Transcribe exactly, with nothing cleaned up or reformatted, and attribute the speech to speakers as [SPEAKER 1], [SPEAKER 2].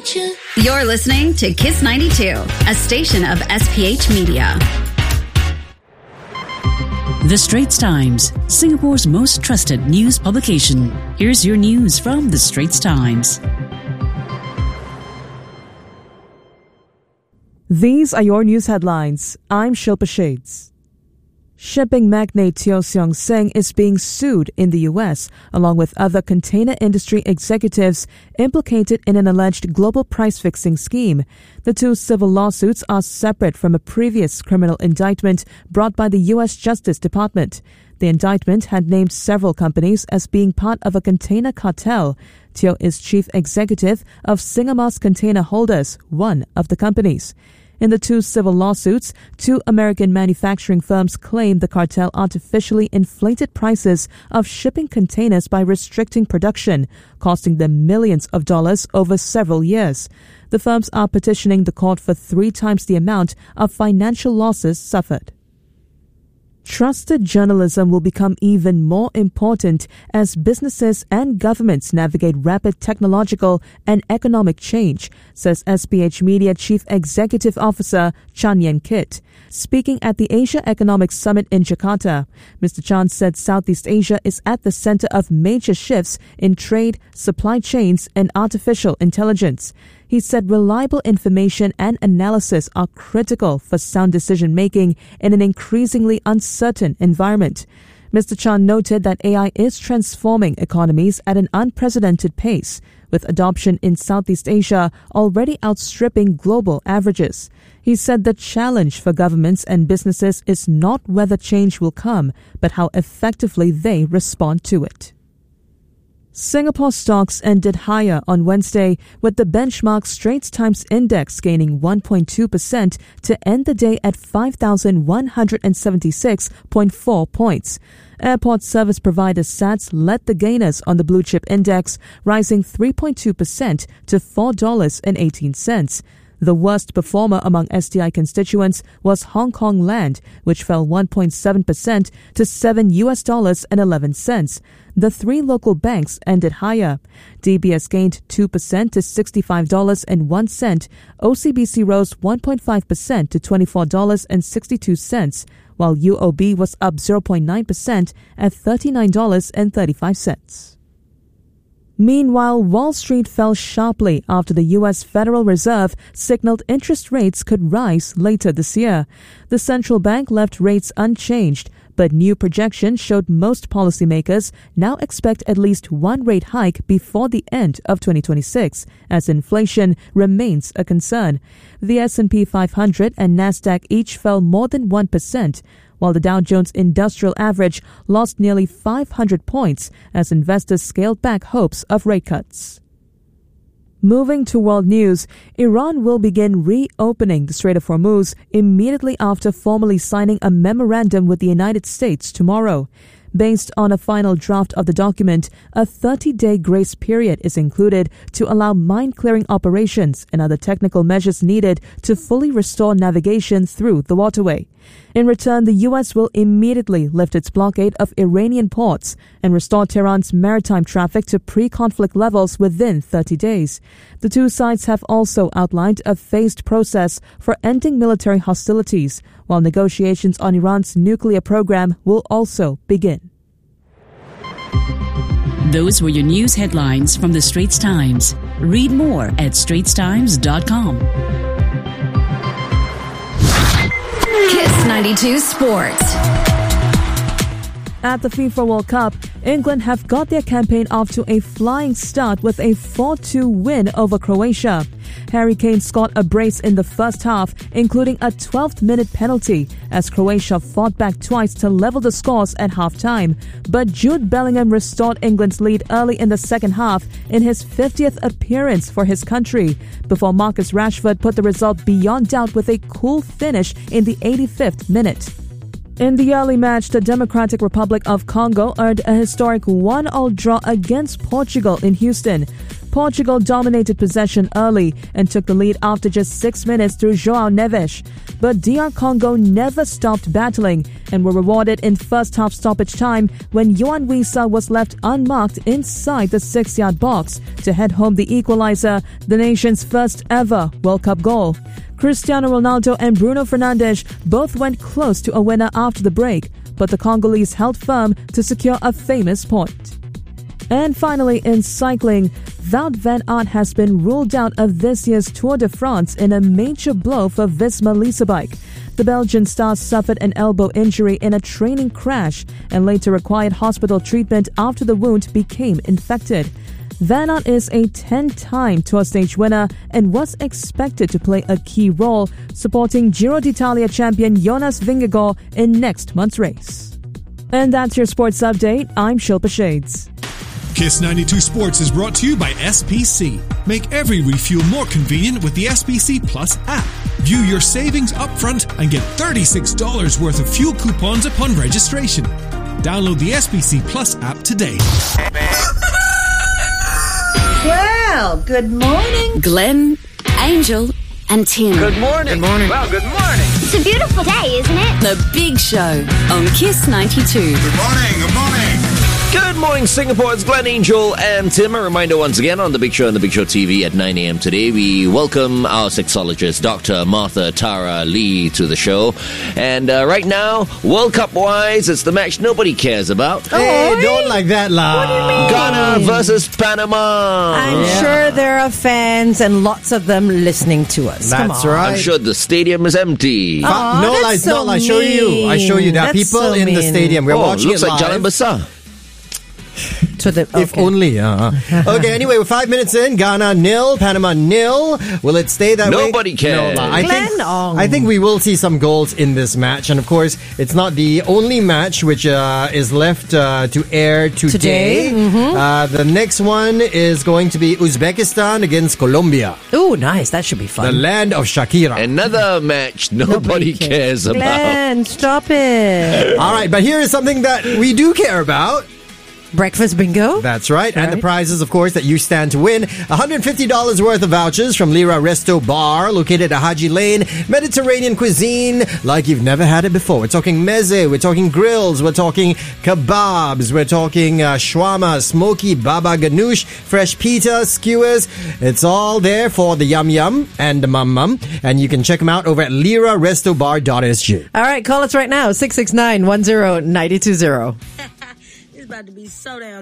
[SPEAKER 1] want you.
[SPEAKER 2] You're listening to Kiss ninety-two, a station of S P H Media.
[SPEAKER 3] The Straits Times, Singapore's most trusted news publication. Here's your news from The Straits Times.
[SPEAKER 4] These are your news headlines. I'm Shilpa Shades. Shipping magnate Teo Seong Seng is being sued in the U S, along with other container industry executives implicated in an alleged global price-fixing scheme. The two civil lawsuits are separate from a previous criminal indictment brought by the U S Justice Department. The indictment had named several companies as being part of a container cartel. Teo is chief executive of Singamas Container Holders, one of the companies. In the two civil lawsuits, two American manufacturing firms claim the cartel artificially inflated prices of shipping containers by restricting production, costing them millions of dollars over several years. The firms are petitioning the court for three times the amount of financial losses suffered. Trusted journalism will become even more important as businesses and governments navigate rapid technological and economic change, says S P H Media Chief Executive Officer Chan Yen Kit. Speaking at the Asia Economic Summit in Jakarta, Mister Chan said Southeast Asia is at the center of major shifts in trade, supply chains, and artificial intelligence. He said reliable information and analysis are critical for sound decision-making in an increasingly uncertain environment. Mister Chan noted that A I is transforming economies at an unprecedented pace, with adoption in Southeast Asia already outstripping global averages. He said the challenge for governments and businesses is not whether change will come, but how effectively they respond to it. Singapore stocks ended higher on Wednesday, with the benchmark Straits Times Index gaining one point two percent to end the day at five thousand one hundred seventy-six point four points. Airport service provider S A T S led the gainers on the blue chip index, rising three point two percent to four dollars and eighteen cents. The worst performer among S T I constituents was Hong Kong Land, which fell one point seven percent to seven U S dollars and eleven cents. The three local banks ended higher. D B S gained two percent to sixty-five dollars and one cent. O C B C rose one point five percent to twenty-four dollars and sixty-two cents, while U O B was up zero point nine percent at thirty-nine dollars and thirty-five cents. Meanwhile, Wall Street fell sharply after the U S Federal Reserve signaled interest rates could rise later this year. The central bank left rates unchanged, but new projections showed most policymakers now expect at least one rate hike before the end of twenty twenty-six, as inflation remains a concern. The S and P five hundred and Nasdaq each fell more than one percent, while the Dow Jones Industrial Average lost nearly five hundred points as investors scaled back hopes of rate cuts. Moving to world news, Iran will begin reopening the Strait of Hormuz immediately after formally signing a memorandum with the United States tomorrow. Based on a final draft of the document, a thirty-day grace period is included to allow mine-clearing operations and other technical measures needed to fully restore navigation through the waterway. In return, the U S will immediately lift its blockade of Iranian ports and restore Tehran's maritime traffic to pre-conflict levels within thirty days. The two sides have also outlined a phased process for ending military hostilities, while negotiations on Iran's nuclear program will also begin.
[SPEAKER 3] Those were your news headlines from The Straits Times. Read more at straits times dot com.
[SPEAKER 2] Kiss ninety-two Sports.
[SPEAKER 4] At the FIFA World Cup, England have got their campaign off to a flying start with a four two win over Croatia. Harry Kane scored a brace in the first half, including a twelfth minute penalty, as Croatia fought back twice to level the scores at half-time. But Jude Bellingham restored England's lead early in the second half in his fiftieth appearance for his country, before Marcus Rashford put the result beyond doubt with a cool finish in the eighty-fifth minute. In the early match, the Democratic Republic of Congo earned a historic one all draw against Portugal in Houston. Portugal dominated possession early and took the lead after just six minutes through João Neves. But D R Congo never stopped battling and were rewarded in first half stoppage time when Yohan Wissa was left unmarked inside the six-yard box to head home the equalizer, the nation's first ever World Cup goal. Cristiano Ronaldo and Bruno Fernandes both went close to a winner after the break, but the Congolese held firm to secure a famous point. And finally, in cycling, Wout van Aert has been ruled out of this year's Tour de France in a major blow for Visma Leasebike. The Belgian star suffered an elbow injury in a training crash and later required hospital treatment after the wound became infected. Van Aert is a ten-time Tour stage winner and was expected to play a key role supporting Giro d'Italia champion Jonas Vingegaard in next month's race. And that's your sports update. I'm Shilpa Shades.
[SPEAKER 1] Kiss ninety-two Sports is brought to you by S P C. Make every refuel more convenient with the S P C Plus app. View your savings upfront and get thirty-six dollars worth of fuel coupons upon registration. Download the S P C Plus app today.
[SPEAKER 5] Well, good morning.
[SPEAKER 2] Glenn, Angel, and Tim.
[SPEAKER 6] Good morning. Good morning. Well, good morning.
[SPEAKER 7] It's a beautiful day, isn't it?
[SPEAKER 2] The Big Show on Kiss ninety-two.
[SPEAKER 8] Good morning. Good morning.
[SPEAKER 6] Good morning, Singapore. It's Glenn, Angel, and Tim. A reminder once again on The Big Show and The Big Show T V at nine a.m. today. We welcome our sexologist, Doctor Martha Tara Lee, to the show. And uh, right now, World Cup-wise, it's the match nobody cares about.
[SPEAKER 9] Hey, don't like that, la.
[SPEAKER 5] What do you mean?
[SPEAKER 6] Ghana versus Panama.
[SPEAKER 5] I'm
[SPEAKER 9] Yeah.
[SPEAKER 5] sure there are fans and lots of them listening to us. Come
[SPEAKER 9] That's
[SPEAKER 5] on.
[SPEAKER 9] right.
[SPEAKER 6] I'm sure the stadium is empty.
[SPEAKER 5] Oh,
[SPEAKER 9] Fa- no
[SPEAKER 5] that's
[SPEAKER 9] lies,
[SPEAKER 5] so
[SPEAKER 9] no lies. Show you. I show you. There are
[SPEAKER 5] That's
[SPEAKER 9] people
[SPEAKER 5] so
[SPEAKER 9] in the
[SPEAKER 5] mean.
[SPEAKER 9] stadium. We're
[SPEAKER 6] oh,
[SPEAKER 9] watching
[SPEAKER 6] looks
[SPEAKER 9] it
[SPEAKER 6] like
[SPEAKER 9] live.
[SPEAKER 6] Jalan Besar.
[SPEAKER 5] To the, okay.
[SPEAKER 9] If only. Uh, okay, anyway, we're five minutes in. Ghana nil, Panama nil. Will it stay that way?
[SPEAKER 6] Nobody cares.
[SPEAKER 9] No, I
[SPEAKER 5] Glenn
[SPEAKER 9] think,
[SPEAKER 5] Ong.
[SPEAKER 9] I think we will see some goals in this match. And of course, it's not the only match which uh, is left uh, to air today.
[SPEAKER 5] Today, mhm.
[SPEAKER 9] Uh, the next one is going to be Uzbekistan against Colombia,
[SPEAKER 5] Ooh, nice. That should be fun.
[SPEAKER 9] the land of Shakira.
[SPEAKER 6] Another match nobody, cares about.
[SPEAKER 5] Glenn, stop it.
[SPEAKER 9] All right, but here is something that we do care about.
[SPEAKER 5] Breakfast bingo?
[SPEAKER 9] That's right.
[SPEAKER 5] All
[SPEAKER 9] And the
[SPEAKER 5] right.
[SPEAKER 9] prizes, of course, that you stand to win. one hundred fifty dollars worth of vouchers from Lira Resto Bar, located at Haji Lane. Mediterranean cuisine like you've never had it before. We're talking meze, we're talking grills, we're talking kebabs, we're talking uh, shawarma, smoky baba ganoush, fresh pita, skewers. It's all there for the yum yum and the mum mum. And you can check them out over at lira resto bar dot s g.
[SPEAKER 5] All right, call us right now. six six nine, one zero nine two zero.
[SPEAKER 10] It's about to be so damn